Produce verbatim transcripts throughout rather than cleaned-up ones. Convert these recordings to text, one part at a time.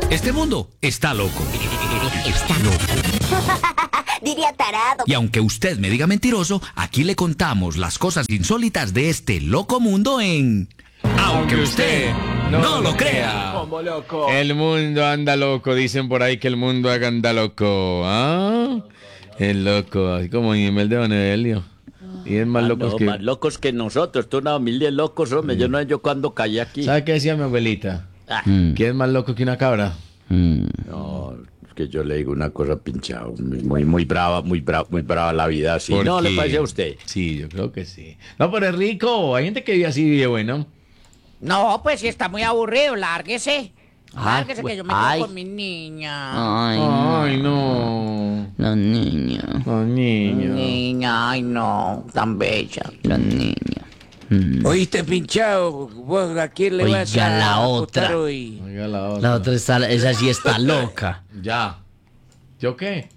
Este mundo está loco. Está loco. Diría tarado. Y aunque usted me diga mentiroso, aquí le contamos las cosas insólitas de este loco mundo en... Aunque usted no, no lo crea. Como loco. El mundo anda loco, dicen por ahí que el mundo anda loco. ¿Ah? El loco, así como Nimel de Don Evelio. Y es más Ah, locos no, que... más locos que nosotros. Tú una familia de locos, hombre. Yo no sé yo cuando caí aquí. ¿Sabe qué decía mi abuelita? Ah, ¿Quién es más loco que una cabra? no, es que yo le digo una cosa pinchado. Muy, muy brava, muy brava, muy brava la vida así. ¿Por ¿No qué? le parece a usted? Sí, yo creo que sí. No, pero es rico. Hay gente que vive así, vive bueno. No, pues si está muy aburrido, lárguese. Ah, Lárguese que yo me ay. quedo con mi niña. Ay, no. Ay, no. La niña, Oh, niño. Niña, ay no, tan bella. la niña. Mm. Oíste, pinchado, vos a quién le Oiga, vas a la apostar otra. hoy. Oiga la otra. La otra está, esa sí está loca. Ya. ¿Yo qué?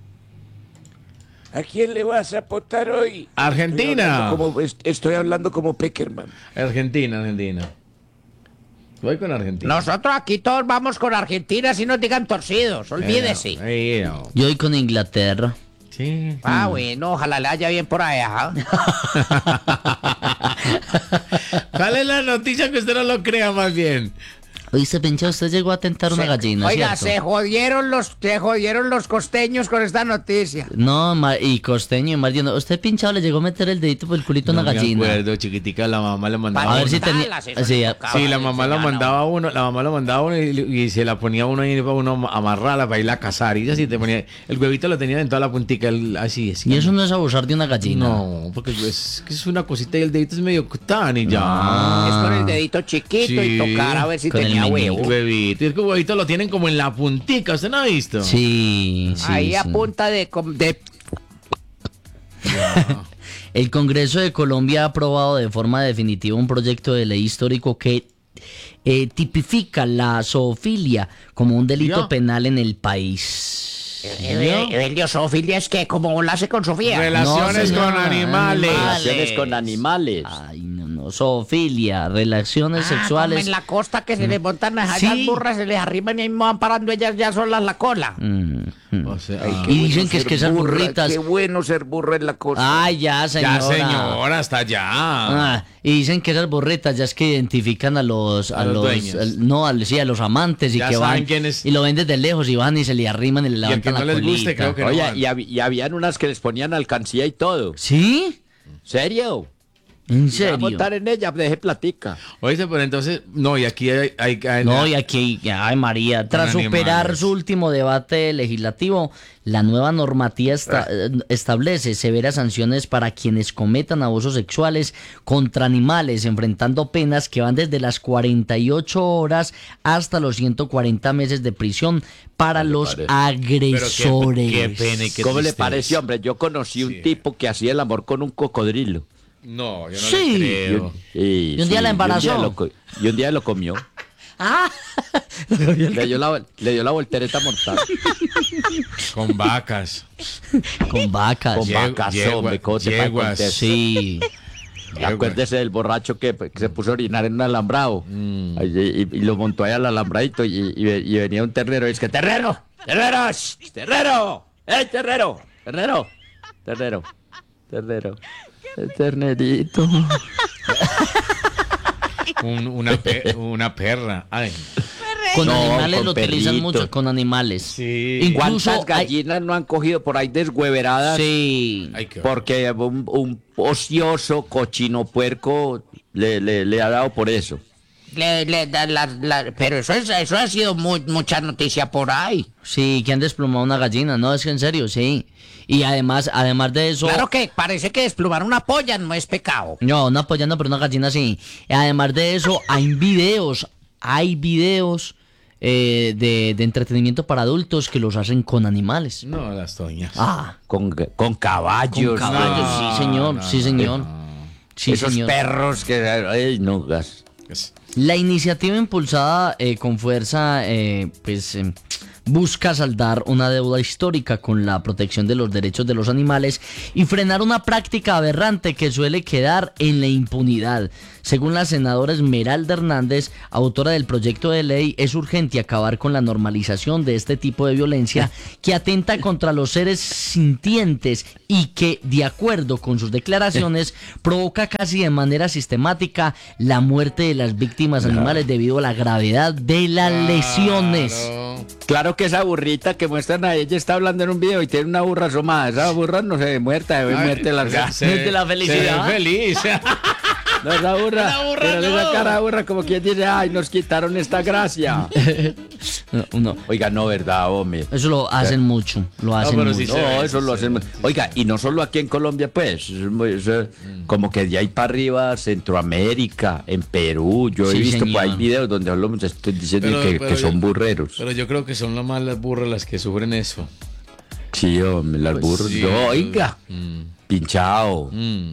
¿A quién le vas a apostar hoy? Argentina. Como, estoy hablando como Peckerman. Argentina, Argentina. Voy con Argentina. Nosotros aquí todos vamos con Argentina si nos digan torcidos, olvídese. Eh, no. Yo voy con Inglaterra. Sí. Ah, bueno, ojalá le haya bien por allá. ¿Cuál es la noticia que usted no lo crea más bien? Oíste, pincha, usted llegó a tentar una gallina, Oiga, ¿cierto? se jodieron los, se jodieron los costeños con esta noticia. No, ma- y costeño y Mariano. Usted pinchado le llegó a meter el dedito por el culito a No una me gallina. acuerdo, chiquitica, la mamá le mandaba A ver uno. si tenía. Montalas, eso Sí, le a- tocaba. Sí, la mamá lo enseñar, mandaba a uno, la mamá lo mandaba a uno y, y se la ponía a uno y para uno amarrarla para irla a cazar. Y así te ponía, el huevito lo tenía en toda la puntica, el- así es. y eso no es abusar de una gallina. No, porque es que es una cosita y el dedito es medio tan y ya. Ah. Es con el dedito chiquito Sí. y tocar a ver si Con el tenía meñique. huevo. Huevito. Y es que el huevito lo tienen como en la puntica, ¿usted no ha visto? Sí, sí. Ahí sí. a punta de, com- de... El Congreso de Colombia ha aprobado de forma definitiva un proyecto de ley histórico que eh, tipifica la zoofilia como un delito ¿Ya? penal en el país. Evelio, zoofilia es que como la hace con Sofía. Relaciones No, con señor, animales. Relaciones con animales. Ay, no, no, zoofilia, relaciones Ah, como sexuales. en la costa que se les montan a Sí. esas burras, se les arriman y ahí van parando ellas ya solas la cola. Mm, mm. O sea, Y dicen que es que esas burritas. Qué bueno ser burro en la costa. Ay, ya, señora. ya, señora, hasta allá. Ah, y dicen que esas burritas ya es que identifican a los a, A los los, dueños. al- no, al- sí, a los amantes y Ya que saben van quién es. y lo ven desde lejos y van y se le arriman y le Y el que levantan no la les colita. guste, creo que no Oye, van. y, hab- y habían unas que les ponían alcancía y todo. ¿Sí? ¿Serio? ¿En Me voy a serio? montar en ella, deje platica. Oíste, pero entonces, no, y aquí hay... hay- hay- No, y aquí, ay María, tras superar animales. su último debate legislativo, la nueva normativa esta- eh, establece severas sanciones para quienes cometan abusos sexuales contra animales, enfrentando penas que van desde las cuarenta y ocho horas hasta los ciento cuarenta meses de prisión para los parece. agresores. Pero qué- qué pena y qué ¿Cómo le tristeza. pareció, hombre? Yo conocí un Sí. tipo que hacía el amor con un cocodrilo. No, yo no Sí. le Y creo. un, y- ¿Y un día la embarazó? Y un día lo, co- y un día lo comió. Ah, Le dio la, le dio la voltereta mortal. Con vacas. con vacas. Con Ye- vacas, yegua- hombre, ¿cómo te yeguas. parece? Sí. Acuérdese del borracho que, que se puso a orinar en un alambrado. Mm. Ay, Y, y- y lo montó ahí al alambradito y, y- y venía un terrero y es que ¡terrero! ¡Terrero! ¡Shh! ¡Terrero! ¡Eh, terrero! ¡Terrero! ¡Terrero! ¡Terrero! El ternerito. Un- una, pe- una perra. Ay. Con No, animales con lo utilizan perrito. mucho, con animales. Sí. Incluso ¿Cuántas hay- gallinas no han cogido por ahí deshueveradas? Sí. Ay, qué horror. Porque un, un ocioso cochino puerco le, le, le ha dado por eso. Le- le da la- la- pero eso, es, eso ha sido muy, mucha noticia por ahí. Sí, que han desplumado una gallina, no, es que en serio, sí. Y además, además de eso... Claro que parece que desplumar una polla no es pecado. No, no apoyando, pero una gallina sí. Y además de eso, hay videos, hay videos eh, de, de entretenimiento para adultos que los hacen con animales. No, las doñas. Ah, Con, con caballos. con caballos, ¿no? sí señor, no, sí señor. Sí, Esos señor. perros que... Ay, no, gas. Es- La iniciativa impulsada eh, con fuerza, eh, pues, eh, busca saldar una deuda histórica con la protección de los derechos de los animales y frenar una práctica aberrante que suele quedar en la impunidad. Según la senadora Esmeralda Hernández, autora del proyecto de ley, es urgente acabar con la normalización de este tipo de violencia que atenta contra los seres sintientes y que, de acuerdo con sus declaraciones, provoca casi de manera sistemática la muerte de las víctimas animales debido a la gravedad de las lesiones. Claro que esa burrita que muestran a ella está hablando en un video y tiene una burra asomada. Esa burra no se ve muerta, se ve muerta en las ganas. de la felicidad. Se ve feliz. No, esa burra, La burra pero no. esa cara de burra como quien dice, ay, nos quitaron esta gracia. No, no, Oiga, no, verdad, hombre. eso lo hacen mucho, lo hacen pero mucho. sí se No, ve, eso sí lo se hacen. ve. Oiga, y no solo aquí en Colombia, pues, es muy- eso, como que de ahí para arriba, Centroamérica, en Perú, yo he Sí, visto por ahí señor. videos donde los estoy diciendo Pero- que, pero que son yo- burreros. Pero yo creo que son las más las burras las que sufren eso. Sí, hombre, las Pues burras. sí. No, oiga, Mm, pinchao, mm.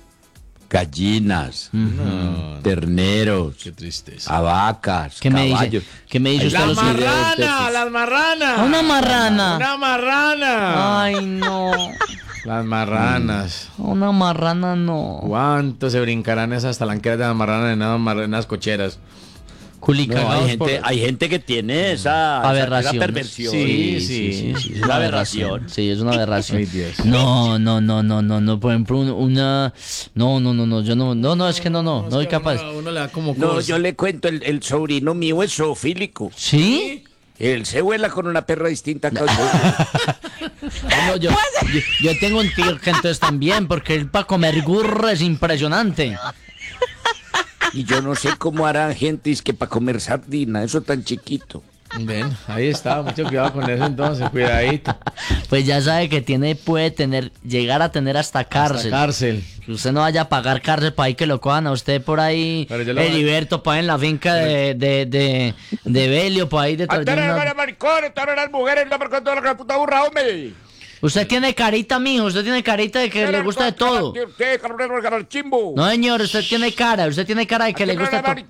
gallinas, No, terneros, qué tristeza. a vacas, ¿Qué me dice? caballos. ¿Qué me dice usted a ¡La los videos de marrana! esos? ¡Las marranas! ¡A una marrana! ¡Una marrana! Ay, no. Las marranas. A una marrana no. ¿Cuánto se brincarán esas talanqueras de las marranas en esas marranas cocheras? Culi, No, hay cagados gente, por- hay gente que tiene esa, esa- Aberración. esa perversión. Sí, sí. Es una una aberración. aberración. Sí, es una aberración. Ay, Dios. No, no, no, no, no, no. Por ejemplo, un- una. No, no, no, no. Yo no. No, no, es que no, no. No soy capaz. Uno, uno le da como No, cosa. yo le cuento, el, el sobrino mío es zoofílico. ¿Sí? Él se vuela con una perra distinta a cada uno. Ah, no, yo, yo, yo tengo un tío que entonces también, porque él para comer gurro es impresionante. Y yo no sé cómo harán gente es que para comer sardina, eso tan chiquito. Ven, ahí está. Mucho cuidado con eso entonces. Cuidadito. Pues ya sabe que tiene, puede tener, llegar a tener hasta cárcel. La cárcel. Que usted no vaya a pagar cárcel para ahí que lo cojan a usted por ahí, Pero yo lo- Heriberto, para en la finca de, de, de, de Belio, por ahí detrás de una- maricones, todas las mujeres, no me cuento la puta burra, hombre. Usted tiene carita, mijo, usted tiene carita de que le gusta de todo. Usted, carnero, el chimbo. No, señor, usted tiene cara, usted tiene cara de que le gusta todo.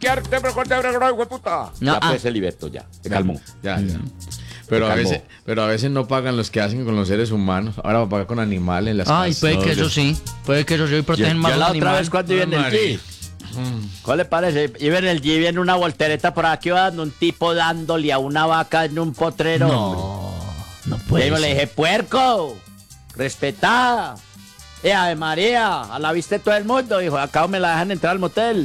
No, Ya ah. pues, Heriberto, ya, se calmó. Ya, ya. Pero a, calmó. veces, pero a veces no pagan los que hacen con los seres humanos. Ahora va a pagar con animales. Las Ay, casas. puede No, que yo- eso sí, puede que eso sí, hoy Yo, protegen más yo los la otra animales. vez cuando iba en el María. G. ¿Cuál le parece? Iba en el G, viene una voltereta por aquí, iba dando un tipo dándole a una vaca en un potrero. No, no Y puede ahí le ser. dije, puerco, respetada. Eh, Ave María, a la vista de todo el mundo. Dijo, acá me la dejan entrar al motel.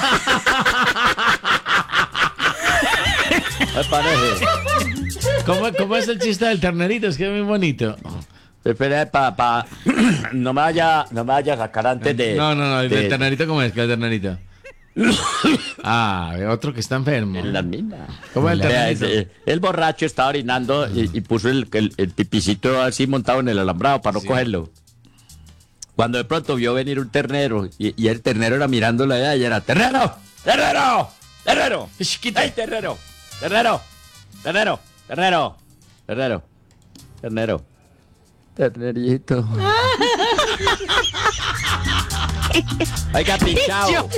¿Qué parece? ¿Cómo, ¿Cómo es el chiste del ternerito? Es que es muy bonito. Espera, pa, pa. No me vaya, no me vaya a sacar antes de. No, no, no. ¿El de- del ternerito cómo es? ¿Qué es el ternerito? Ah, otro que está enfermo. En la mina. ¿Cómo es el Vea, ternerito? ese- el borracho estaba orinando y, y puso el, el, el pipicito así montado en el alambrado para no Sí. cogerlo. Cuando de pronto vio venir un ternero y, y el ternero era mirándolo allá y era ¡Ternero! ¡Ternero! ¡Ternero! Chiquito. ¡Ey, ternero! ¡Ternero! ¡Ternero! ¡Ternero! ¡Ternero! ¡Ternero! Ternerito. Oiga, pinchado.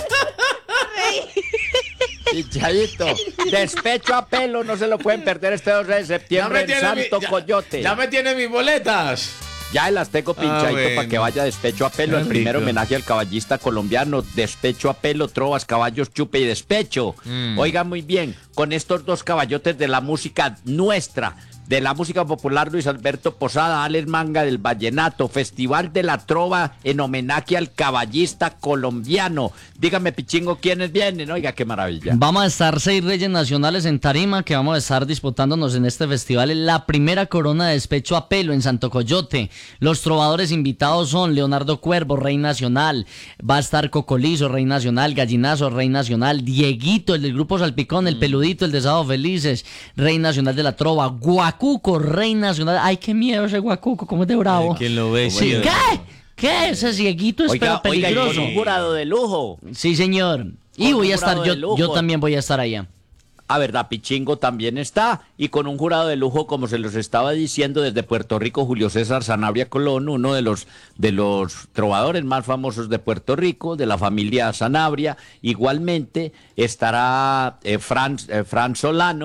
Pinchadito. Despecho a pelo, no se lo pueden perder este dos de septiembre en Santo mi- ya- Coyote. Ya me tiene mis boletas. Ya las tengo pinchadito bueno. para que vaya despecho a pelo. Qué El primer rico. homenaje al caballista colombiano. Despecho a pelo, trovas, caballos, chupe y despecho. Mm. Oiga muy bien, con estos dos caballotes de la música nuestra, de la música popular, Luis Alberto Posada, Alex Manga del Vallenato, Festival de la Trova en homenaje al caballista colombiano. Dígame, Pichingo, ¿quiénes vienen? Oiga, qué maravilla. Vamos a estar seis reyes nacionales en Tarima que vamos a estar disputándonos en este festival en la primera corona de despecho a pelo en Santo Coyote. Los trovadores invitados son Leonardo Cuervo, Rey Nacional, va a estar Cocolizo, Rey Nacional, Gallinazo, Rey Nacional, Dieguito, el del Grupo Salpicón, el Peludito, el de Sábado Felices, Rey Nacional de la Trova, Guacuco, Rey Nacional. Ay, qué miedo ese Guacuco, cómo es de bravo. Ay, ¿quién lo ve? Sí, Sí. ¿qué? ¿Qué? Ese Dieguito es Oiga, pero oiga, y con peligroso. un jurado de lujo. Sí, señor. Y Con voy un a estar, jurado yo, de lujo. yo también voy a estar allá. A verdad, Pichingo también está, y con un jurado de lujo, como se los estaba diciendo, desde Puerto Rico, Julio César Sanabria Colón, uno de los, de los trovadores más famosos de Puerto Rico, de la familia Sanabria. Igualmente estará eh, Fran, eh, Fran Solano,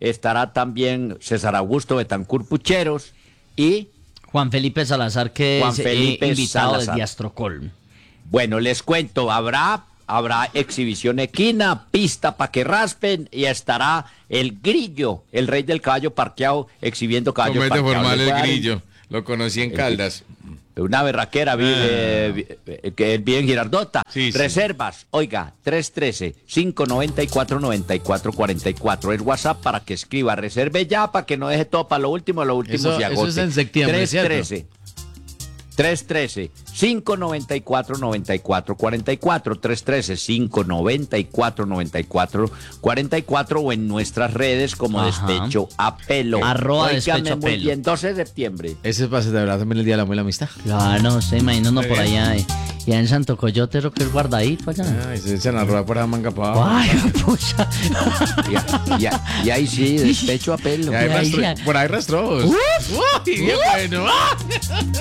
estará también César Augusto Betancur Pucheros y Juan Felipe Salazar, que Juan es eh, Felipe invitado Salazar. desde Astrocol. Bueno, les cuento, habrá, habrá exhibición equina, pista para que raspen y estará el grillo, el rey del caballo parqueado, exhibiendo caballo Comete parqueado. formal Les el voy a dar grillo. Lo conocí en Caldas. Una berraquera, vi- eh, vi- eh, que vive en Girardota. Sí, sí. Reservas, oiga, tres uno tres, cinco nueve cuatro, nueve cuatro cuatro cuatro. El WhatsApp para que escriba. Reserve ya para que no deje todo para lo último, lo último Eso- se eso agote. es en septiembre, ¿cierto? tres uno tres, tres uno tres, cinco nueve cuatro, nueve cuatro cuatro cuatro. tres uno tres, cinco nueve cuatro, nueve cuatro cuatro cuatro o en nuestras redes como Ajá. Despecho a Pelo. Arroba Óigame Despecho a muy Pelo. bien, doce de septiembre. Ese es para celebrar también el Día del Amor y la Amistad. Claro, se imagina uno Muy por bien. allá. eh, Y en Santo Coyote, lo que es guardadito allá. Ay, se echan a robar por la manga para abajo. Ay, pucha. Y, a- y a- y ahí sí, Despecho a Pelo. Y hay Ay, rastro- ya. por ahí rastros. Uy, bien bueno.